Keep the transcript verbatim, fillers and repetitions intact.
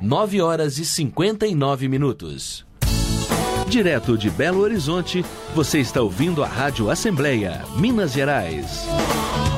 nove horas e cinquenta e nove minutos. Direto de Belo Horizonte, você está ouvindo a Rádio Assembleia, Minas Gerais.